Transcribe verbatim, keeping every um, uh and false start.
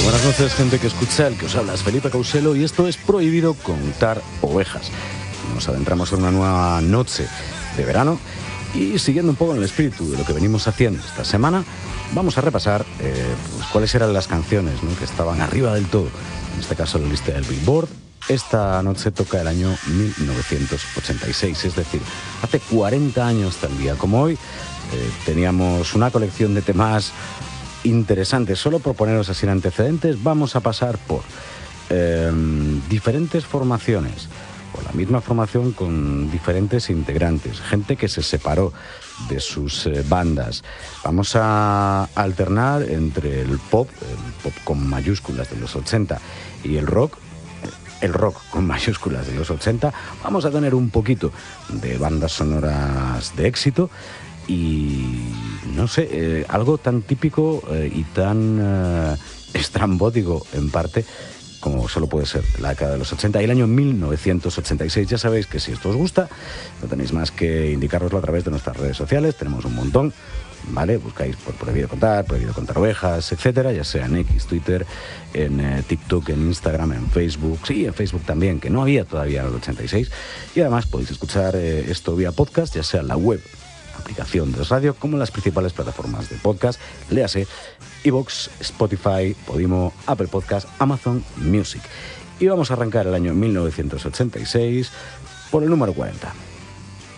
Buenas noches, gente que escucha, el que os habla es Felipe Causelo y esto es Prohibido Contar Ovejas. Nos adentramos en una nueva noche de verano y siguiendo un poco en el espíritu de lo que venimos haciendo esta semana, vamos a repasar eh, pues, cuáles eran las canciones, ¿no?, que estaban arriba del todo, en este caso la lista del Billboard. Esta noche toca el año mil novecientos ochenta y seis, es decir, hace cuarenta años tal día como hoy. Eh, teníamos una colección de temas interesantes. Solo por poneros así en antecedentes, vamos a pasar por eh, diferentes formaciones, o la misma formación con diferentes integrantes, gente que se separó de sus eh, bandas. Vamos a alternar entre el pop, el pop con mayúsculas de los ochenta, y el rock, el rock con mayúsculas de los ochenta. Vamos a tener un poquito de bandas sonoras de éxito y, no sé, eh, algo tan típico eh, y tan eh, estrambótico en parte como solo puede ser la década de los ochenta y el año mil novecientos ochenta y seis. Ya sabéis que si esto os gusta, no tenéis más que indicároslo a través de nuestras redes sociales. Tenemos un montón, ¿vale? Buscáis por Prohibido Contar, Prohibido Contar Ovejas, etcétera, ya sea en X, Twitter, en eh, TikTok, en Instagram, en Facebook. Sí, en Facebook también, que no había todavía en el ochenta y seis. Y además podéis escuchar eh, esto vía podcast, ya sea en la web, aplicación de radio, como en las principales plataformas de podcast, léase iVoox, Spotify, Podimo, Apple Podcast, Amazon Music. Y vamos a arrancar el año mil novecientos ochenta y seis por el número cuarenta.